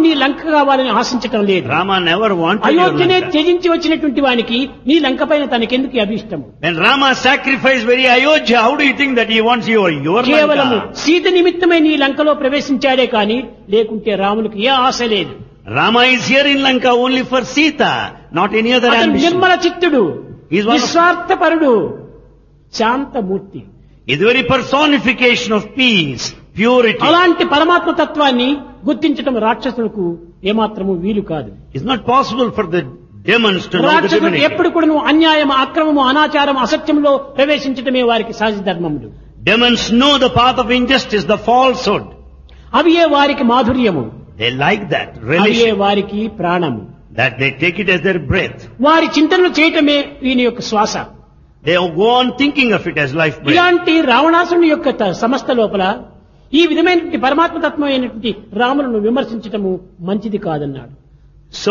నీ లంక కావాలని ఆశించటం లేదు. Rama never wanted your అయోధ్యనే Lanka. త్యజించి వచ్చినటువంటి వానికి నీ లంక పైన తనకెందుకు అభిష్టము? When Rama sacrificed very Ayodhya, how do you think that he wants your కేవలము Lanka? సీత నిమిత్తమై నీ లంకలో ప్రవేశించాడే కాని లేకుంటే రామునికి ఏ ఆశ లేదు. Rama is here in Lanka only for Sita, not any other అతను ambition. Nirmala చిత్తుడు, He is one of- నిస్వార్థపరుడు, Shanthamurthy. is the very personification of peace, purity. అలాంటి పరమాత్మ తత్వాన్ని గుర్తించడం రాక్షసులకు ఏమాత్రము వీలు కాదు. It's not possible for the demons to know the రాక్షసులు divinity. ఎప్పుడు కూడా అన్యాయం, అక్రమము, అనాచారం, అసత్యంలో ప్రవేశించడమే వారికి సహజ ధర్మములు. Demons know the path of injustice, the falsehood. అవియే వారికి మాధుర్యము, They like that అవియే religion, వారికి ప్రాణము. that they take it as their breath. వారి చింతనలు చేయటమే వీని యొక్క శ్వాస. They go on thinking of it as life breath. ఇలాంటి రావణాసుని యొక్క సంస్థ లోపల ఈ విధమైనటువంటి పరమాత్మతత్వం అయినటువంటి రాములను విమర్శించటము మంచిది కాదన్నాడు. So,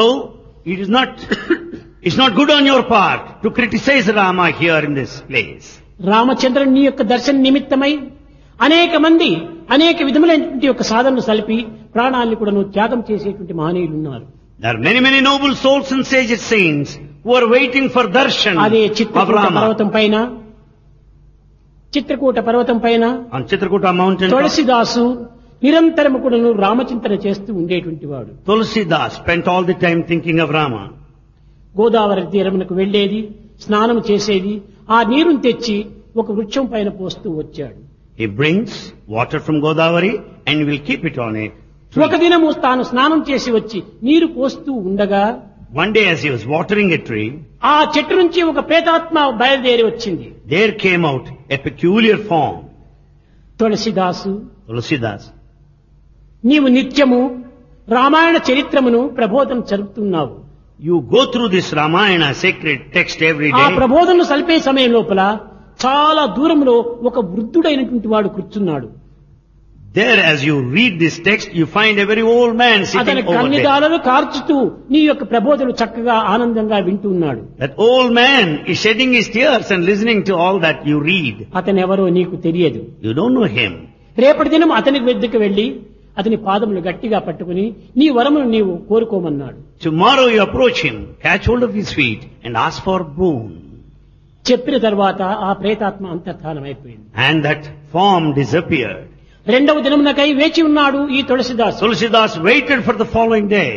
it's not good on your part to criticize Rama here in this place. రామచంద్రుని యొక్క దర్శన నిమిత్తమై అనేక మంది అనేక విధములైనటువంటి యొక్క సాధనలు సలిపి ప్రాణాలను కూడా త్యాగం చేసేటువంటి మహనీయులు ఉన్నారు. There are many, many noble souls and sage saints who are waiting for darshan అదే of చిత్రకూట Rama. పర్వతం పైన, చిత్రకూట పర్వతం పైన On Chitrakuta mountain, తులసిదాసు నిరంతరము కూడాను రామచింతన చేస్తూ ఉండేటువంటి వాడు. Tulsidas spent all the time thinking of Rama. Godavari తీరమునకు వెళ్లేది, స్నానం చేసేది, ఆ నీరుని తెచ్చి ఒక వృక్షం పైన పోస్తూ వచ్చాడు. He brings water from Godavari and will keep it on a ఒక tree. దినము తాను స్నానం చేసి వచ్చి నీరు పోస్తూ ఉండగా One day as he was watering a tree, ఆ చెట్టు నుంచి ఒక ప్రేతాత్మ బయలుదేరి వచ్చింది. there came out a peculiar form. తులసిదాసు, Tulsidas, నీవు నిత్యము రామాయణ చరిత్రమును ప్రబోధం జరుపుతున్నావు. you go through this Ramayana sacred text every ఆ day. ప్రబోధనను సలిపే సమయం లోపల చాలా దూరంలో ఒక వృద్ధుడైనటువంటి వాడు కూర్చున్నాడు. There as you read this text, you find a very old man అతని sitting over there. కన్నిదాలను కార్చుతూ నీ యొక్క ప్రబోధనలు చక్కగా ఆనందంగా వింటున్నాడు. That old man is shedding his tears and listening to all that you read. అతను ఎవరో నీకు తెలియదు. You don't know him. రేపటి దినం అతని వద్దకు వెళ్లి అతని పాదములు గట్టిగా పట్టుకుని నీ వరమును నీవు కోరుకోమన్నాడు. Tomorrow you approach him, catch hold of his feet and ask for boon. చెప్పిన తర్వాత ఆ ప్రేతాత్మ అంతర్ధానమైపోయింది. And that form disappeared. రెండవ దినమునకై వేచి ఉన్నాడు ఈ తులసిదాసు. Tulsidas waited for the following day.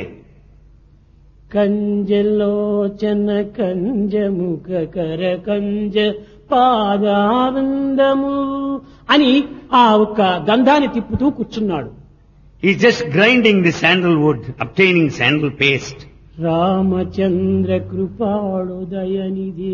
కంజలోచన కంజముఖ కర కంజ పాదానందము అని ఆ ఒక్క గంధాన్ని తిప్పుతూ కూర్చున్నాడు. He's just grinding the sandalwood, obtaining sandal paste. Ramachandra కృపాళోదయనిదే,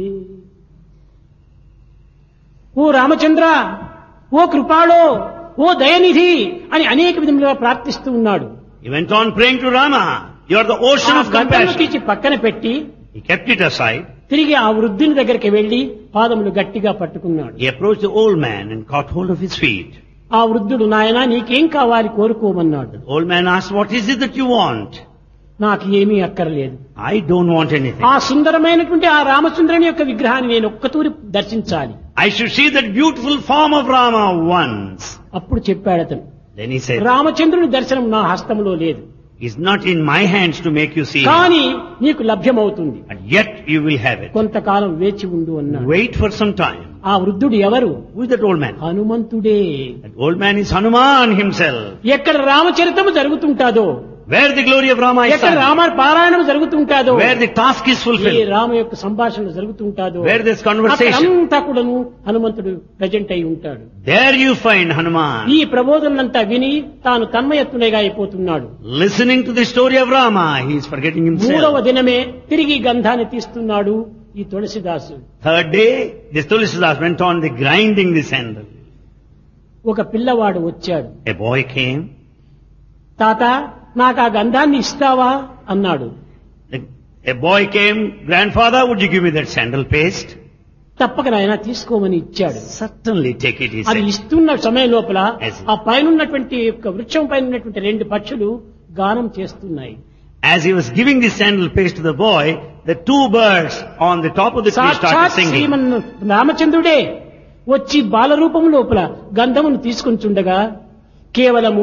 ఓ రామచంద్ర, ఓ కృపాళో, ఓ దయనిధి అని అనేక విధములుగా ప్రార్థిస్తూ ఉన్నాడు. He went on praying to Rama. You are the ocean ఆ of గంధము compassion. తీసి పక్కన పెట్టి He kept it aside. తిరిగి ఆ వృద్ధుని దగ్గరికి వెళ్లి పాదములు గట్టిగా పట్టుకున్నాడు. He approached the old man and caught hold of his feet. ఆ వృద్ధుడు, నాయనా నీకేం కావాలి కోరుకోమన్నాడు. The old man asked, what is it that you want? నాకు ఏమీ అక్కర్లేదు, I don't want anything. ఆ సుందరమైనటువంటి ఆ రామచంద్రుని యొక్క విగ్రహాన్ని నేను ఒక్కతూరి దర్శించాలి. I should see that beautiful form of Rama once. అప్పుడు చెప్పాడు అతను, Then he said, రామచంద్రుని దర్శనం నా హస్తంలో లేదు, it's not in my hands to make you see him, కానీ నీకు లభ్యమవుతుంది, but yet you will have it. కొంతకాలం వేచి ఉండు అన్నాడు. Wait for some time. ఆ వృద్ధుడు ఎవరు? Who is that old man? హనుమంతుడే. That old man is Hanuman himself. ఎక్కడ రామచరితము జరుగుతుంటాదో, Where the glory of Rama is ఎక్కడ sung, రామ పారాయణం జరుగుతుంటాదో, where the task is A fulfilled, Rama యొక్క సంభాషణ జరుగుతుంటాదో, where there's conversation, అక్కడంతా కూడాను హనుమంతుడు ప్రజెంట్ అయి ఉంటాడు. there you find Hanuman. ఈ ప్రబోధనంతా విని తాను తన్మయత్తునిగా అయిపోతున్నాడు. Listening to the story of Rama, he is forgetting మూడవ himself. దినమే తిరిగి గంధాన్ని తీస్తున్నాడు ఈ తులసిదాసు. Third day, this Tulsidas went on the grinding the sandal. ఒక పిల్లవాడు వచ్చాడు. A boy came. తాత, నాకు ఆ గంధాన్ని ఇస్తావా అన్నాడు. A boy came, grandfather, would you give me that sandal paste? తప్పక నాయన తీసుకోమని ఇచ్చాడు. Certainly take it, he అది said. ఇస్తున్న సమయం లోపల Yes. ఆ పైన ఉన్నటువంటి యొక్క వృక్షం పైన ఉన్నటువంటి రెండు పక్షులు గానం చేస్తున్నాయి. As he was giving the sandal paste to the boy, the two birds on the top of the tree started సాక్షాత్ singing. శ్రీమన్ రామచంద్రుడే వచ్చి బాలరూపం లోపల గంధమును తీసుకొని చుండగా కేవలము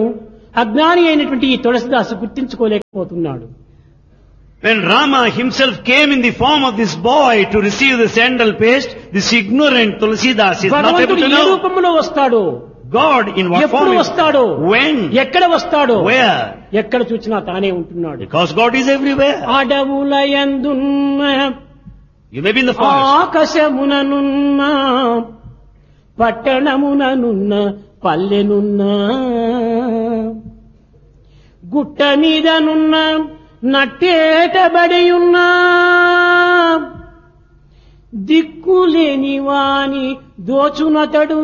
అజ్ఞాని అయినటువంటి ఈ తులసిదాసు గుర్తించుకోలేకపోతున్నాడు. When Rama himself came in the form of this boy to receive the sandal paste, this ignorant Tulsidas is not able భగవంతుడు to A know. రూపంలో వస్తాడు, God in what ఎప్పుడు form? వస్తాడు, When? ఎక్కడ వస్తాడు, Where? ఎక్కడ చూచినా తానే ఉంటున్నాడు. Because God is everywhere. అడవులయందున్న You may be in the forest. ఆకాశముననున్న పట్టణముననున్న పల్లెనున్న గుట్ట మీదనున్న నట్టేటబడియున్నా దిక్కులేని వాని దోచునతడు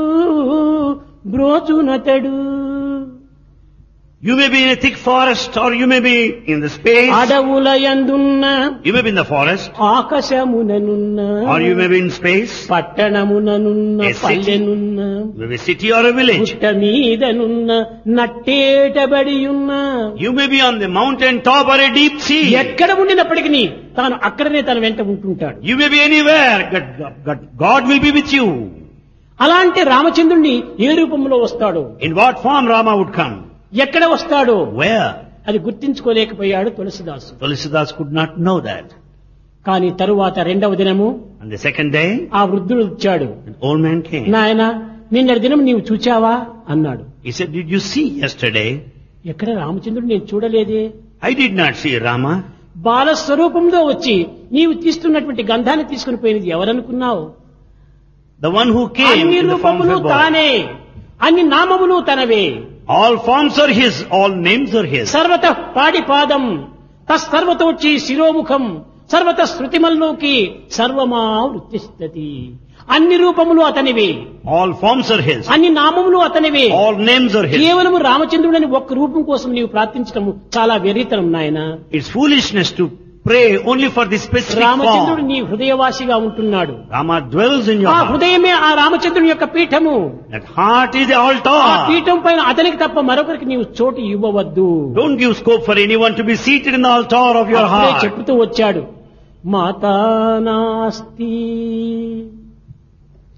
బ్రోచునతడు. You may be in a thick forest or you may be in the space. అడవులయందున్న You may be in the forest ఆకాశముననున్న or you may be in space. పట్టణముననున్న A city. పల్లెనున్న You may be a city or a village. గుట్ట మీదనున్న నట్టేటబడియున్న You may be on the mountain top or a deep sea. ఎక్కడ ఉండినప్పటికీ తాను అక్కడనే తన వెంట ఉంటుంటాడు. You may be anywhere. God will be with you. అలాంటి రామచంద్రుణ్ణి ఏ రూపంలో వస్తాడు, In what form Rama would come? ఎక్కడ వస్తాడు, Where? అది గుర్తించుకోలేకపోయాడు తులసిదాసు. Tulsidas could not know that. కానీ తరువాత రెండవ దినము On the second day, ఆ వృద్ధుడు వచ్చాడు. an old man came. నాయన నిన్నటి దినం నీవు చూచావా అన్నాడు. He said, did you see yesterday? ఎక్కడ రామచంద్రుడు నేను చూడలేదే. I did not see Rama. బాలస్వరూపంలో వచ్చి నీవు తీస్తున్నటువంటి గంధాన్ని తీసుకుని పోయినది ఎవరనుకున్నావు? The one who came అన్ని in the form of రూపములు a boy. తానే, అన్ని నామములు తనవే. All forms are his, all names are his. సర్వత పాడిపాదం తస్సర్వతోచి శిరోముఖం సర్వత శృతిమల్లోకి సర్వమా వృత్తిస్తతి. అన్ని రూపములు అతనివే, All forms are his. అన్ని నామములు అతనివే. All names are his. కేవలము రామచంద్రుడని ఒక్క రూపం కోసం నీవు ప్రార్థించడం చాలా వెర్రితనం నాయన. It's foolishness to pray only for this specific రామచంద్రుడు form. నీ హృదయవాసిగా ఉంటున్నాడు. Rama dwells in your ఆ heart. హృదయమే ఆ రామచంద్రుని యొక్క Peetham. That heart is the ఆ altar. పీఠం పైన అతనికి తప్ప మరొకరికి నీవు చోటు ఇవ్వవద్దు. Don't give scope for anyone to be seated in the altar of your అప్పుడే heart. చెప్తూ వచ్చాడు, మాతా నాస్తి